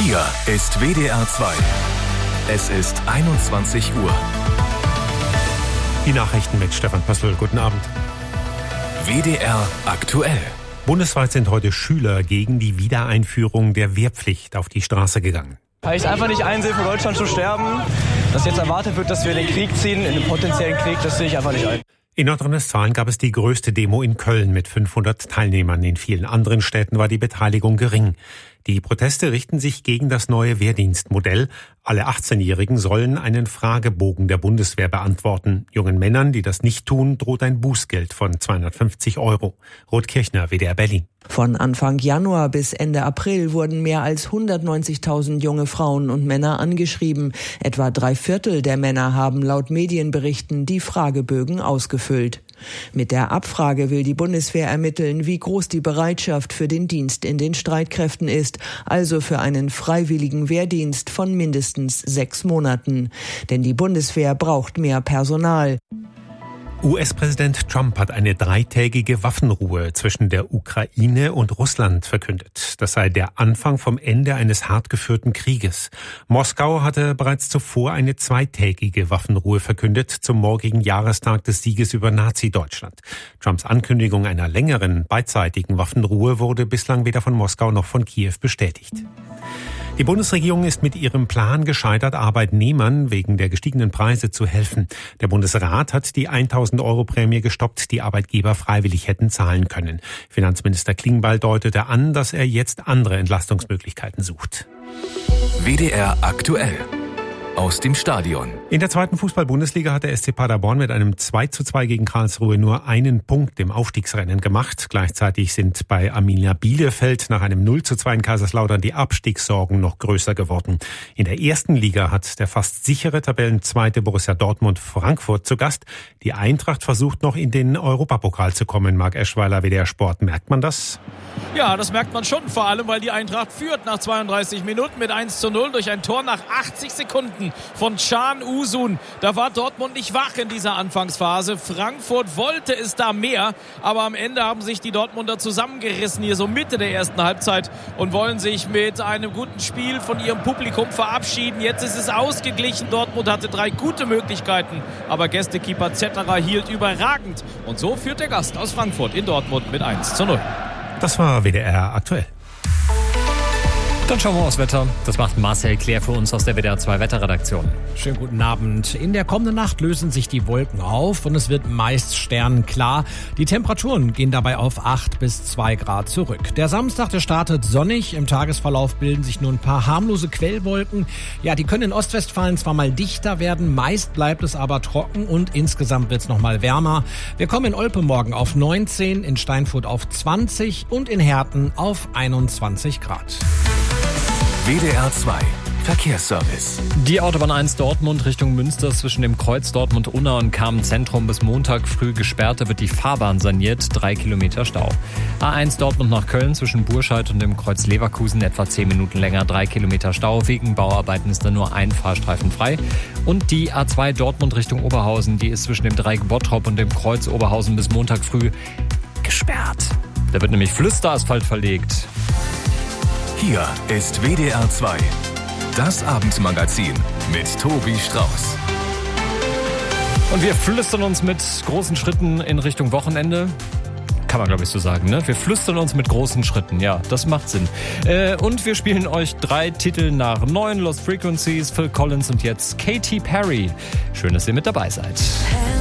Hier ist WDR 2. Es ist 21 Uhr. Die Nachrichten mit Stefan Pössl. Guten Abend. WDR aktuell. Bundesweit sind heute Schüler gegen die Wiedereinführung der Wehrpflicht auf die Straße gegangen. Weil ich es einfach nicht einsehe, für Deutschland zu sterben. Dass jetzt erwartet wird, dass wir in den Krieg ziehen, in den potenziellen Krieg, das sehe ich einfach nicht ein. In Nordrhein-Westfalen gab es die größte Demo in Köln mit 500 Teilnehmern. In vielen anderen Städten war die Beteiligung gering. Die Proteste richten sich gegen das neue Wehrdienstmodell. Alle 18-Jährigen sollen einen Fragebogen der Bundeswehr beantworten. Jungen Männern, die das nicht tun, droht ein Bußgeld von 250 €. Ruth Kirchner, WDR Berlin. Von Anfang Januar bis Ende April wurden mehr als 190.000 junge Frauen und Männer angeschrieben. Etwa 3/4 der Männer haben laut Medienberichten die Fragebögen ausgefüllt. Mit der Abfrage will die Bundeswehr ermitteln, wie groß die Bereitschaft für den Dienst in den Streitkräften ist, also für einen freiwilligen Wehrdienst von mindestens 6 Monaten. Denn die Bundeswehr braucht mehr Personal. US-Präsident Trump hat eine 3-tägige Waffenruhe zwischen der Ukraine und Russland verkündet. Das sei der Anfang vom Ende eines hart geführten Krieges. Moskau hatte bereits zuvor eine 2-tägige Waffenruhe verkündet zum morgigen Jahrestag des Sieges über Nazi-Deutschland. Trumps Ankündigung einer längeren beidseitigen Waffenruhe wurde bislang weder von Moskau noch von Kiew bestätigt. Die Bundesregierung ist mit ihrem Plan gescheitert, Arbeitnehmern wegen der gestiegenen Preise zu helfen. Der Bundesrat hat die 1.000 € Prämie gestoppt, die Arbeitgeber freiwillig hätten zahlen können. Finanzminister Klingbeil deutete an, dass er jetzt andere Entlastungsmöglichkeiten sucht. WDR aktuell. Aus dem Stadion. In der 2. Fußball-Bundesliga hat der SC Paderborn mit einem 2:2 gegen Karlsruhe nur einen Punkt im Aufstiegsrennen gemacht. Gleichzeitig sind bei Arminia Bielefeld nach einem 0:2 in Kaiserslautern die Abstiegssorgen noch größer geworden. In der 1. Liga hat der fast sichere Tabellenzweite Borussia Dortmund Frankfurt zu Gast. Die Eintracht versucht noch in den Europapokal zu kommen. Marc Eschweiler, WDR Sport. Merkt man das? Ja, das merkt man schon, vor allem, weil die Eintracht führt nach 32 Minuten mit 1:0 durch ein Tor nach 80 Sekunden von Can Usun. Da war Dortmund nicht wach in dieser Anfangsphase. Frankfurt wollte es da mehr, aber am Ende haben sich die Dortmunder zusammengerissen, hier so Mitte der ersten Halbzeit, und wollen sich mit einem guten Spiel von ihrem Publikum verabschieden. Jetzt ist es ausgeglichen. Dortmund hatte 3 gute Möglichkeiten, aber Gästekeeper Zetterer hielt überragend. Und so führt der Gast aus Frankfurt in Dortmund mit 1:0. Das war WDR aktuell. Dann schauen wir aufs Wetter. Das macht Marcel Claire für uns aus der WDR 2 Wetterredaktion. Schönen guten Abend. In der kommenden Nacht lösen sich die Wolken auf und es wird meist sternenklar. Die Temperaturen gehen dabei auf 8 bis 2 Grad zurück. Der Samstag, der startet sonnig. Im Tagesverlauf bilden sich nur ein paar harmlose Quellwolken. Ja, die können in Ostwestfalen zwar mal dichter werden, meist bleibt es aber trocken und insgesamt wird es noch mal wärmer. Wir kommen in Olpe morgen auf 19, in Steinfurt auf 20 und in Herten auf 21 Grad. WDR 2 Verkehrsservice. Die Autobahn 1 Dortmund Richtung Münster zwischen dem Kreuz Dortmund-Unna und Kamen-Zentrum bis Montag früh gesperrt. Da wird die Fahrbahn saniert, 3 Kilometer Stau. A1 Dortmund nach Köln zwischen Burscheid und dem Kreuz Leverkusen etwa 10 Minuten länger, 3 Kilometer Stau. Wegen Bauarbeiten ist da nur ein Fahrstreifen frei. Und die A2 Dortmund Richtung Oberhausen, die ist zwischen dem Dreieck Bottrop und dem Kreuz Oberhausen bis Montag früh gesperrt. Da wird nämlich Flüsterasphalt verlegt. Hier ist WDR 2, das Abendmagazin mit Tobi Strauß. Und wir flüstern uns mit großen Schritten in Richtung Wochenende. Kann man, glaube ich, so sagen, ne? Wir flüstern uns mit großen Schritten. Ja, das macht Sinn. Und wir spielen euch 3 Titel nach 9. Lost Frequencies, Phil Collins und jetzt Katy Perry. Schön, dass ihr mit dabei seid.